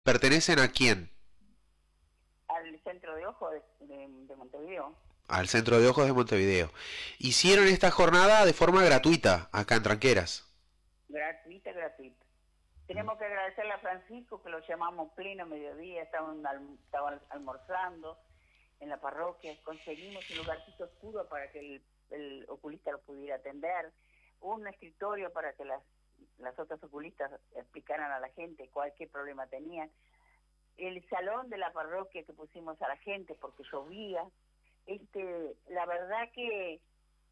¿Pertenecen a quién? al centro de ojo de Montevideo. Al Centro de Ojos de Montevideo. Hicieron esta jornada de forma gratuita, acá en Tranqueras. Gratuita, gratuita. Tenemos que agradecerle a Francisco, que lo llamamos pleno mediodía, estaban almorzando en la parroquia, conseguimos un lugarcito oscuro para que el oculista lo pudiera atender, un escritorio para que las otras oculistas explicaran a la gente cualquier problema tenían, el salón de la parroquia que pusimos a la gente porque llovía, la verdad que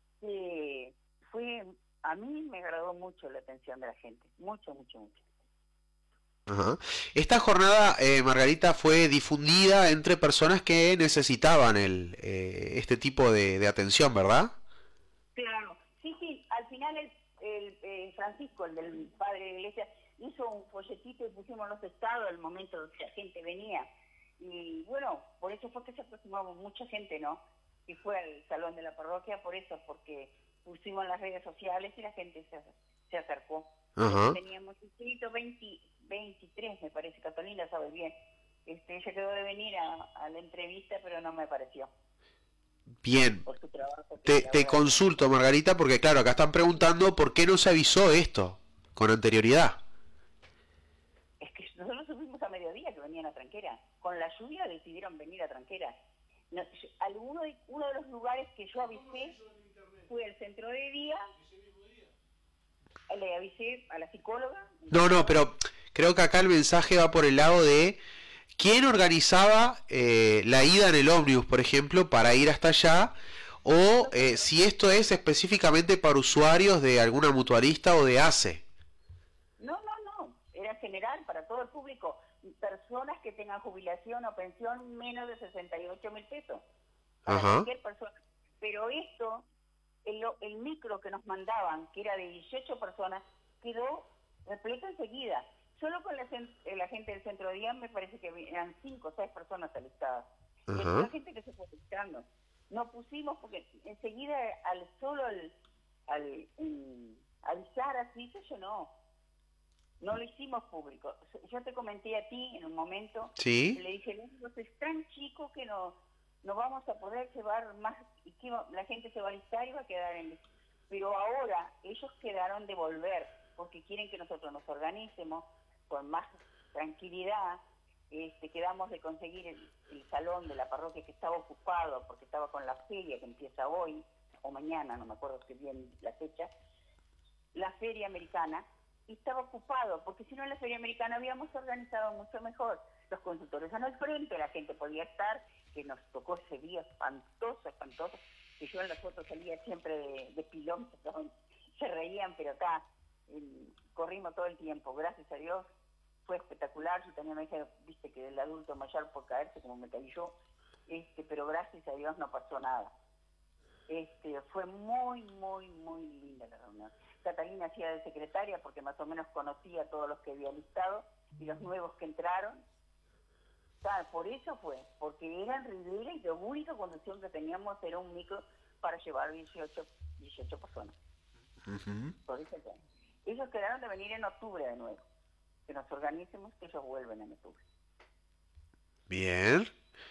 fue, a mí me agradó mucho la atención de la gente, mucho, mucho, mucho. Ajá. Esta jornada, Margarita, fue difundida entre personas que necesitaban este tipo de atención, ¿verdad? Claro, sí, sí, al final el Francisco, el del padre de la iglesia, hizo un folletito y pusimos los estados al momento que la gente venía. Y bueno, por eso fue que se aproximó mucha gente, ¿no? Y fue al salón de la parroquia, por eso, porque pusimos en las redes sociales y la gente se acercó. Ajá. Teníamos inscrito 23, me parece, Catalina sabe bien. Ella quedó de venir a la entrevista, pero no me pareció, Bien. por su trabajo que Te labora ahí. consulto, Margarita, porque claro, acá están preguntando por qué no se avisó esto con anterioridad. Es que nosotros supimos a mediodía que venían a Tranquera. Con la lluvia decidieron venir a Tranquera. No, uno de los lugares que yo avisé fue el centro de día. Le avisé a la psicóloga. No, pero creo que acá el mensaje va por el lado de quién organizaba la ida en el ómnibus, por ejemplo, para ir hasta allá, o si esto es específicamente para usuarios de alguna mutualista o de ACE. No, no, no. Era general para todo el público. Personas que tengan jubilación o pensión menos de 68.000 pesos. Para Ajá. cualquier persona. Pero esto, el micro que nos mandaban, que era de 18 personas, quedó repleto enseguida. Solo con la gente del centro de día me parece que eran 5 o 6 personas alistadas. Y Ajá. la gente que se fue listando. No pusimos porque enseguida avisar así se llenó. No lo hicimos público. Yo te comenté a ti en un momento, Sí. le dije, el ómnibus es tan chico que no vamos a poder llevar más, y que la gente se va a alistar y va a quedar en... Pero ahora ellos quedaron de volver, porque quieren que nosotros nos organicemos con más tranquilidad. Quedamos de conseguir el salón de la parroquia que estaba ocupado, porque estaba con la feria que empieza hoy, o mañana, no me acuerdo si bien la fecha, la feria americana, y estaba ocupado, porque si no en la feria americana habíamos organizado mucho mejor. Los consultores en el frente, la gente podía estar, que nos tocó ese día espantoso, espantoso, que yo en las fotos salía siempre de pilón, se reían, pero acá corrimos todo el tiempo, gracias a Dios, fue espectacular. Yo también me dije, viste, que el adulto mayor por caerse, como me caí yo, pero gracias a Dios no pasó nada. Fue muy, muy, muy linda la reunión. Catalina hacía de secretaria porque más o menos conocía a todos los que había listado y los nuevos que entraron. Por eso fue, porque era en Rivera y la única conducción que teníamos era un micro para llevar 18 personas. Uh-huh. Por eso fue. Ellos quedaron de venir en octubre de nuevo. Que nos organicemos, que ellos vuelven en octubre. Bien.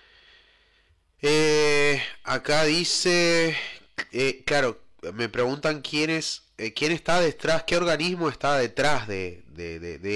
Acá dice, claro, me preguntan quién está detrás, qué organismo está detrás de